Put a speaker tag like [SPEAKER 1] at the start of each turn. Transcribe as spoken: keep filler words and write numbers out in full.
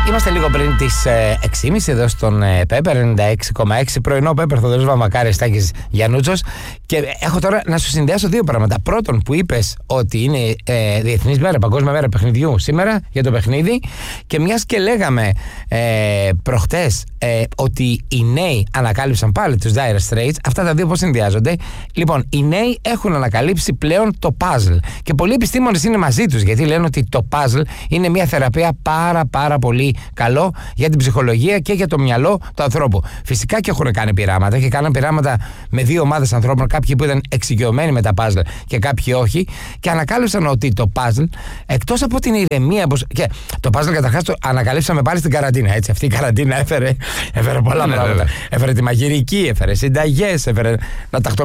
[SPEAKER 1] Είμαστε λίγο πριν τις έξι και μισή εδώ στον Pepper ενενήντα έξι κόμμα έξι. Πρωινό Pepper, Θοδωρής Βαμβακάρης, Στάκης Γιαννούτσος. Και έχω τώρα να σου συνδυάσω δύο πράγματα. Πρώτον, που είπες ότι είναι ε, Διεθνής Μέρα, Παγκόσμια Μέρα Παιχνιδιού σήμερα για το παιχνίδι. Και μιας και λέγαμε ε, προχτές ε, ότι οι νέοι ανακάλυψαν πάλι τους Dire Straits, αυτά τα δύο πώς συνδυάζονται? Λοιπόν, οι νέοι έχουν ανακαλύψει πλέον το puzzle. Και πολλοί επιστήμονες είναι μαζί τους, γιατί λένε ότι το puzzle είναι μια θεραπεία πάρα πάρα πολύ καλό για την ψυχολογία και για το μυαλό του ανθρώπου. Φυσικά και έχουν κάνει πειράματα και κάναν πειράματα με δύο ομάδες ανθρώπων, κάποιοι που ήταν εξοικειωμένοι με τα puzzle και κάποιοι όχι, και ανακάλυψαν ότι το puzzle, εκτός από την ηρεμία. Και το puzzle καταρχάς το ανακαλύψαμε πάλι στην καραντίνα. Έτσι, αυτή η καραντίνα έφερε, έφερε πολλά ναι, πράγματα. Ναι, ναι. Έφερε τη μαγειρική, έφερε συνταγές, έφερε να τακτοποιήσουμε